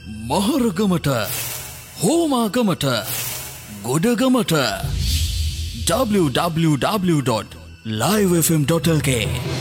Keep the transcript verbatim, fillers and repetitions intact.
මහරගමට හෝමාගමට ගොඩගමට w w w dot live f m dot l k